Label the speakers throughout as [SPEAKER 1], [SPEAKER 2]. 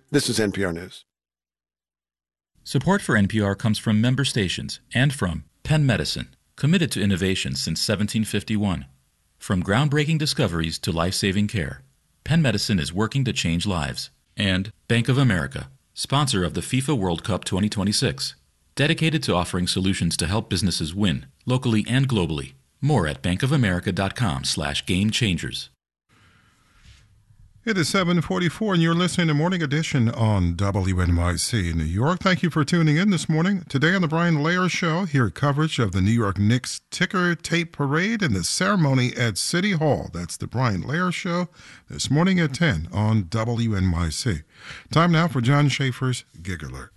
[SPEAKER 1] This is NPR News.
[SPEAKER 2] Support for NPR comes from member stations and from Penn Medicine, committed to innovation since 1751. From groundbreaking discoveries to life-saving care, Penn Medicine is working to change lives. And Bank of America, sponsor of the FIFA World Cup 2026, dedicated to offering solutions to help businesses win, locally and globally. More at bankofamerica.com/gamechangers.
[SPEAKER 3] It is 7:44, and you're listening to Morning Edition on WNYC in New York. Thank you for tuning in this morning. Today on the Brian Lehrer Show, hear coverage of the New York Knicks ticker tape parade and the ceremony at City Hall. That's the Brian Lehrer Show this morning at 10 on WNYC. Time now for John Schaefer's Gig Alert.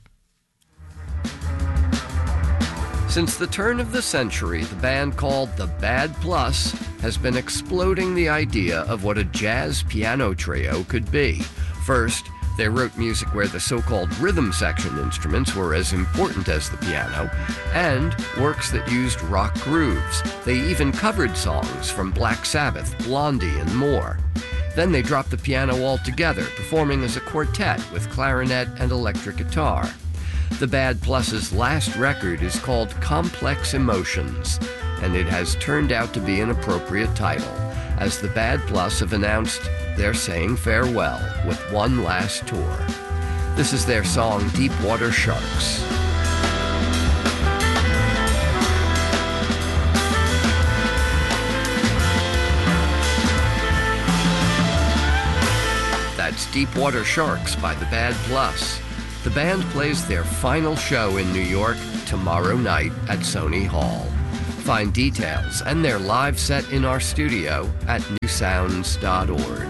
[SPEAKER 4] Since the turn of the century, the band called The Bad Plus has been exploding the idea of what a jazz piano trio could be. First, they wrote music where the so-called rhythm section instruments were as important as the piano, and works that used rock grooves. They even covered songs from Black Sabbath, Blondie, and more. Then they dropped the piano altogether, performing as a quartet with clarinet and electric guitar. The Bad Plus's last record is called Complex Emotions, and it has turned out to be an appropriate title, as the Bad Plus have announced they're saying farewell with one last tour. This is their song Deep Water Sharks. That's Deep Water Sharks by the Bad Plus. The band plays their final show in New York tomorrow night at Sony Hall. Find details and their live set in our studio at newsounds.org.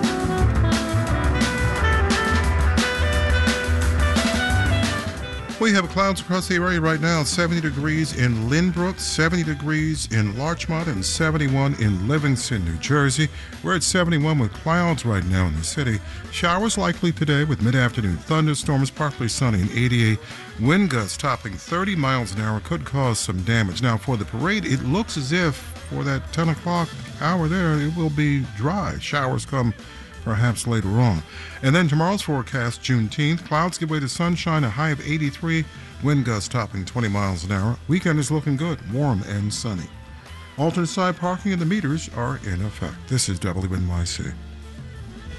[SPEAKER 3] We have clouds across the area right now. 70 degrees in Lynbrook, 70 degrees in Larchmont, and 71 in Livingston, New Jersey. We're at 71 with clouds right now in the city. Showers likely today with mid-afternoon thunderstorms, partly sunny and 88. Wind gusts topping 30 miles an hour could cause some damage. Now, for the parade, it looks as if for that 10 o'clock hour there, it will be dry. Showers come perhaps later on. And then tomorrow's forecast, Juneteenth, clouds give way to sunshine, a high of 83, wind gusts topping 20 miles an hour. Weekend is looking good, warm and sunny. Alternate side parking and the meters are in effect. This is WNYC.